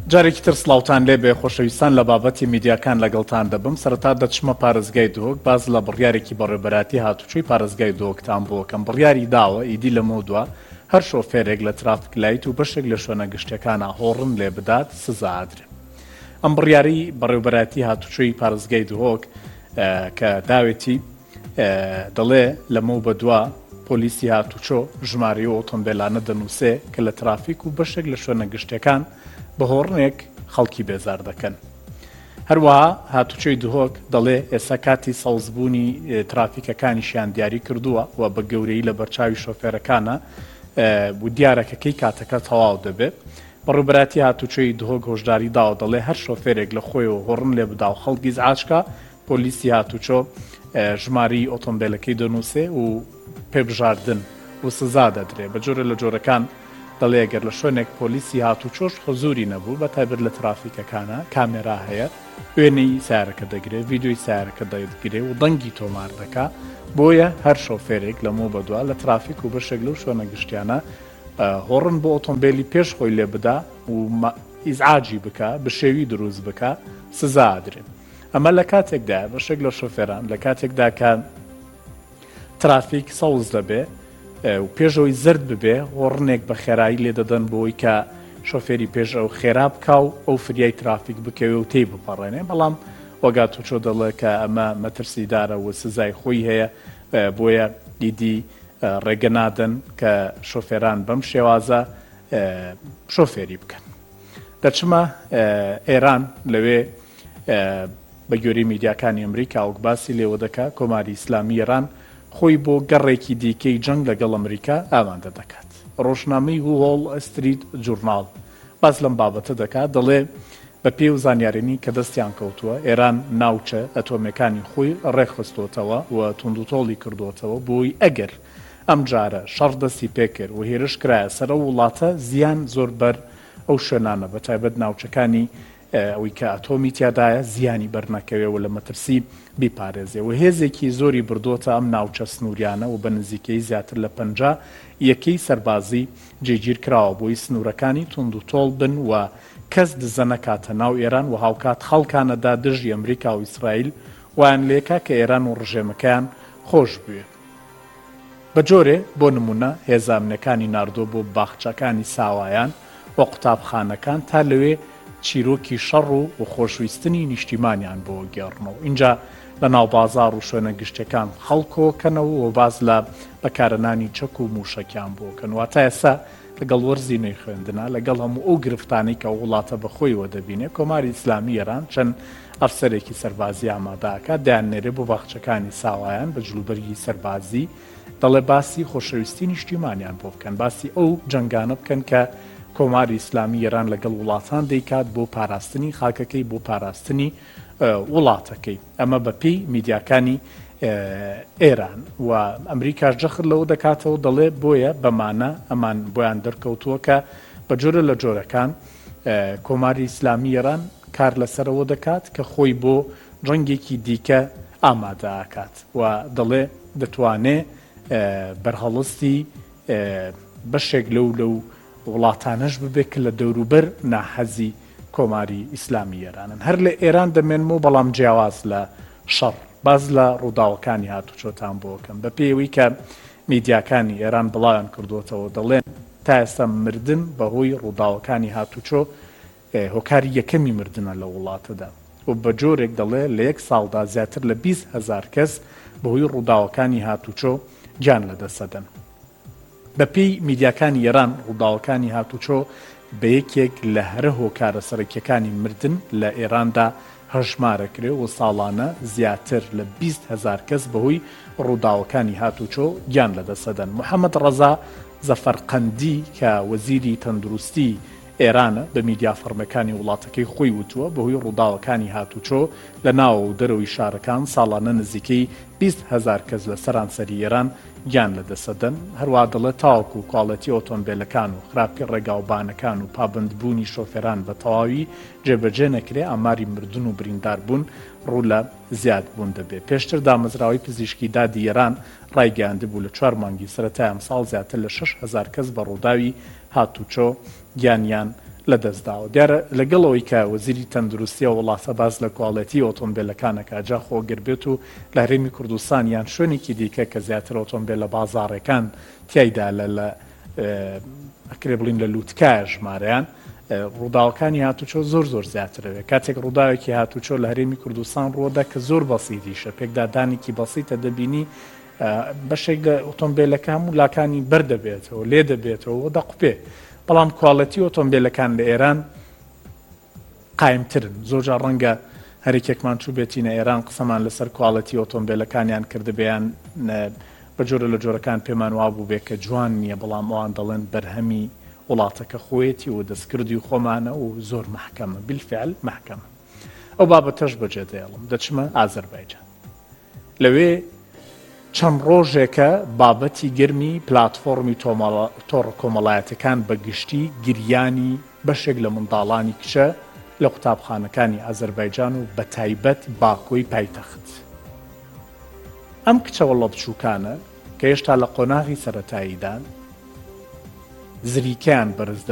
جارێکی تر سڵاوتان لێ بێ خۆشەویستان لە بابەتی میدیاکان لەگەڵتان دەبم سەرەتا دەچمە پارێزگای دۆک باز لە بڕیارێکی بەڕێبەراتی هاتوچۆی پارێزگای دۆکتان بۆکەم بڕیاری داوە ئیدی لە مۆدووە هەر شۆفێرێک لە ترافیک لایت و بەشێک لە شوێنە گشتەکانە هۆڕن لێ بدات سزادرێ. ئەم بڕیاری بەڕێوەبەراتی هاتوچۆی پارێزگای دۆک کە داوێتی دەڵێ لەمە بە دووە پۆلیسی هاتوچۆ ژمارە ئۆتۆمبیلانە دەنووسێ کە لە ترافیک و بەشێک لە شوێنە گشتەکان بە هۆڕنێک خەڵکی بێزار دەکەن. هەروەها هاتوچۆی دهۆک دەڵێ ئێستا کاتی سەوزبوونی ترافیکەکانیشیان دیاری کردووە و بە گەورەی لە بەرچاوی شۆفێرەکانە و دیارەکەکەی کاتەکە تەواو دەبێت. بەڕێوەبەراتی هاتوچۆی دهۆک هۆشداری داوە دەڵێ هەر شۆفێرێک لە خۆیەوە هۆڕن لێ بدا و خەڵکی زعاجکە پۆلیسی هاتوچۆ ژماری ئۆتۆمبیلەکەی دەنووسێ و پێبژاردن و سزا دەدرێ. بە جۆرە لە جۆرەکان دەڵێ ئەگەر لە شوێنێک پۆلیسی هاتوچۆش حزوری نەبوو بە تایبەت لە ترافیکەکانە کامێرا هەیە وێنەی سیارەکە دەگرێت ڤیدیۆی سیارەکە دەگرێت و دەنگی تۆمار دەکا بۆیە هەر شۆفێرێک لە مۆ بەدووە لە ترافیک و بەشێک لەو شوێنە گشتیانە هۆڕن بۆ ئۆتۆمبیلی پێش خۆی لێ بدا و ئیزعاجی بکە بە شێوی دروست بکە سزا ئەدرێت. ئەمە لە کاتێکدا بەشێک لە شۆفێران لە کاتێکدا کە ترافیک سەوز دەبێ و پێشەوەی زرد ببێ هۆڕنێک بە خێرایی لێ دەدەن بۆی کە شۆفێری پێش ئەو خێرا بکە و ئەو فریای ترافیک بکەوێ و تێی بپەڕێنێ بەڵام وەگاتوچۆ دەڵێ کە ئەمە مەترسیدارە و سزای خۆی هەیە بۆیە دیدی ڕێگە نادەن کە شۆفێران بەم شێوازە شۆفێری بکەن. دەچمە ئێران لەوێ بە گوێرەی میدیاکانی ئەمریکا وەک باسی لێوە دەکا کۆماری ئیسلامی ئێران خۆی بۆ گەڕێکی دیکەی جەنگ لەگەڵ ئەمریکا ئامادە دەکات. ڕۆژنامەی وۆڵ ئەستریت جورناڵ باس لەم بابەتە دەکات دەڵێ بە پێی و زانیارێنی کە دەستیان کەوتووە ئێران ناوچە ئەتۆمەکانی خۆی ڕێخستۆتەوە و توندوتۆڵی کردوتەوە بۆی ئەگەر ئەم جارە شەڕ دەستی پێکرد و هێرش کرایە سەر وڵاتە زیان زۆر بەر ئەو شوێنانە بە تایبەت ناوچەکانی ئەوی کە ئەتۆمی تیادایە زیانی بەرنەکەوێەوە لە مەترسی بیپارێزێ و هێزێکی زۆری بردوۆتە ئەم ناوچە سنووریانە و بە نزیکەی زیاتر لە 50 یەکەی سەربازی جێگیر کراوە بۆی سنوورەکانی تونند و تۆڵ بن و کەس دزە نەکاتە ناو ئێران و هاوکات خەڵکانەدا دژی ئەمریکا و ئیسرائیل ویان لێکا کە ئێران و ڕژێمەکەیان خۆش بوێ. بە جۆرێ بۆ نمونە هێزانەکانی ناردۆ بۆ باخچەکانی ساوایان و قوتابخانەکان تا لەوێ چیرۆکی شەڕ و خۆشویستنی نیشتیمانیان بۆ گێڕنەوە. اینجا لە ناو بازار و شوێنە گشتەکان خەڵکۆکەنەوە و باز لە بەکارەنانی چەک و موشەکیان بۆکەن واتە ئێستا لەگەڵ وەرزی نوێی خوێندنە لەگەڵ هەموو ئەو گرفتانەی کە وڵاتە بەخۆیەوە دەبینێ کۆماری ئیسلامی ئێران چەند ئەفسەرێکی سەربازی ئامادەکە دایانێرێ بۆ باخچەکانی ساوایان بە جلوبەرگی سەربازی دەڵێ باسی خۆشەویستی نیشتیمانیان بۆ بکەن باسی ئەو جەنگانە بکەن کە کۆماری ئیسلامی ئێران لەگەڵ وڵاتان دەیکات بۆ پاراستنی خاکەکەی بۆ پاراستنی وڵاتەکەی. ئەمە بەپێی میدیاکانی ئێران و ئەمریکاش جەخر لەوە دەکاتەوە دەڵێ بۆیە بەمانە ئەمان بۆیان دەرکەوتووە کە بە جۆرە لە جۆرەکان کۆماری ئیسلامی ئێران کار لەسەرەوە دەکات کە خۆی بۆ جەنگێکی دیکە ئامادەکات و دەڵێ دەتوانێت بەرهەڵستی بەشێک لەو وڵاتانەش ببێت کە لە دەوروبەر ناحەزی کۆماری ئیسلامی ئێرانن. هەر لە ئێران دەمێنمەوە بەڵام جیاواز لە شەڕ باز لە ڕووداوەکانی هاتوچۆتان بۆکەم بە پێوەی کە میدیاکانی ئێران بڵاویان کردوتەوە دەڵێن تا ئێستا مردن بەهۆی ڕووداوەکانی هاتوچۆ هۆکاری یەکەمی مردنە لە وڵاتەدا و بە جۆرێک دەڵێ لە یەک ساڵدا زیاتر لە 20,000 کەس بەهۆی ڕووداوەکانی هاتوچۆ گیان لەدەسەدەن. بەپێی میدیاکانی ئێران ڕووداوەکانی هاتوچۆ بە یەکێک لە هەرە هۆکارە سەرەکیەکانی مردن لە ئێراندا هەژمارەکرێ و ساڵانە زیاتر لە 20,000 کەس بەهۆی ڕووداوەکانی هاتوچۆ گیان لەدەسەدەن. محەممەد ڕەزا زەفەرقەندی کە وەزیری تەندروستی ئێرانە بە میدیا فەرمەکانی وڵاتەکەی خۆی وتووە بەهۆی ڕووداوەکانی هاتوچۆ لە ناوە و دەرەوەی شارەکان ساڵانە نزیکەی 20,000 کەس لە سەرانسەری ئێران گیان لەدەسەدەن. هەروە دەڵێت تاوەکو و کاڵەتی ئۆتۆمبیلەکان و خراپی ڕێگاوبانەکان و پابندبوونی شۆفێران بە تەواوی جێبەجێ نەکرێ ئاماری مردن و برینداربوون ڕوو لە زیادبوون دەبێت. پێشتر دامەزراوەی پزیشکی دادی ئێران ڕایگەیاندبوو لە 4 مانگی سەرەتای ئەم ساڵ زیاتر لە 6,000 کەس بە ڕووداوی هاتوچۆ گیانیان لەدەستداوە. دیارە لەگەڵەوەی کە وەزیری تەندروستیە وڵاتە باز لە کواڵەتی ئۆتۆمبیلەکانەکە جا خۆگربێت و لە هەرێمی کوردستان یان شوێنێکی دیکە کە زیاتر ئۆتۆمبیل لە بازاڕەکان تیایدا لە ئەکرێ بڵین لە لووتکایە ژمارەیان ڕووداوەکانی هاتوچۆ زۆر زیاترەوێت. کاتێک ڕووداوێکی هاتوچۆ لە هەرێمی کوردستان ڕووەدا کە زۆر بەسیتیشە پێکدادانێکی بەسیتە دەبینی بەشێک لە ئۆتۆمبیلەکە هەموو لاکانی بەردەبێتەوە لێ دەبێتەوە دەقوپێ. بەڵام کواڵەتی ئۆتۆمبیلەکان لە ئێران قایمترن. زۆرجار ڕەنگە هەرێکێکمان چوو بێتینە ئێران قسەمان لەسەر کواڵەتی ئۆتۆمبیلەکانیان کردبیان بە جۆرە لە جۆرەکان پێمان وابوو بێ کە جوان نییە بەڵام ئەوان دەڵێن بەرهەمی وڵاتەکە خۆیەتی و دەستکردی و خۆمانە و زۆر محکەمە بالفعل محکەمە. ئەو بابەتەش بەجێ دێڵم دەچمە ئازەربایجان. لەوێ چەند ڕۆژێکە بابەتی گرمی پلاتفۆرمی تۆڕە کۆمەڵایەتەکان بەگشتی گریانی بەشێک لە منداڵانی کچە لە قوتابخانەکانی ئازەربایجان و بە تایبەت باکۆی پایتەخت. ئەم کچە وەڵە بچووکانە کە هێشتا لە قۆناغی سەرەتاییدان زریکیان بەرز